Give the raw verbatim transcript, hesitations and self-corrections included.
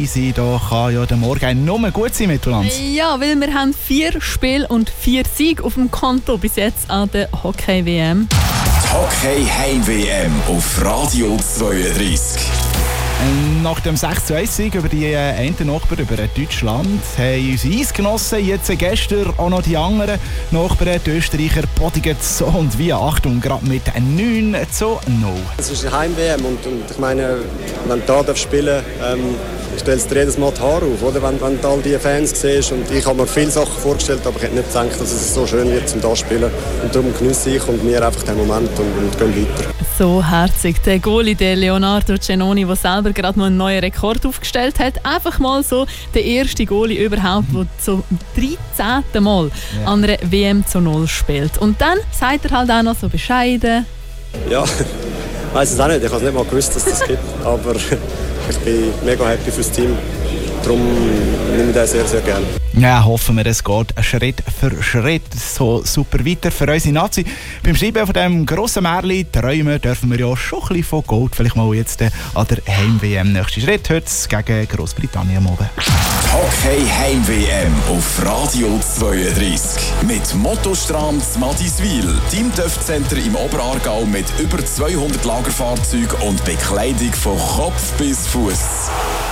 easy. Da kann ja der Morgen nur gut sein, Mittellands. Ja, weil wir haben vier Spiele und vier Siege auf dem Konto bis jetzt an der Hockey-W M. Die Hockey-Heim-W M auf Radio zweiunddreißig. Nach dem sechs zu eins Sieg über die äh, einen Nachbarn, über Deutschland, haben unsere Eisgenossen jetzt äh, gestern auch noch die anderen Nachbarn, die Österreicher, bodigen so und wie. Achtung, gerade mit neun zu null. Es ist eine Heim-W M und, und ich meine, wenn du da spielen darfst, ähm, stellst du dir jedes Mal die Haare auf, oder? Wenn, wenn du all diese Fans siehst. Und ich habe mir viele Sachen vorgestellt, aber ich hätte nicht gedacht, dass es so schön wird, um da zu spielen. Und darum genieße ich und mir einfach den Moment und, und gehen weiter. So herzig. Der Goalie, der Leonardo Cenoni, der selber gerade noch einen neuen Rekord aufgestellt hat. Einfach mal so der erste Goalie überhaupt, der zum dreizehnten Mal ja. an einer W M zu null spielt. Und dann sagt er halt auch noch so bescheiden. Ja, ich weiss es auch nicht. Ich habe es nicht mal gewusst, dass das gibt. Aber ich bin mega happy fürs Team. Darum nehme ich das sehr, sehr gerne. Ja, hoffen wir, es geht Schritt für Schritt so super weiter für unsere Nazi. Beim Schreiben von diesem grossen Märchen träumen dürfen wir ja schon ein bisschen von Gold. Vielleicht mal jetzt an der Heim-W M. Nächster Schritt heute gegen Großbritannien am Abend. Hockey-Heim-W M auf Radio zweiunddreißig. Mit Motostrand Madiswil, Team Töff Center im Oberaargau mit über zweihundert Lagerfahrzeugen und Bekleidung von Kopf bis Fuß.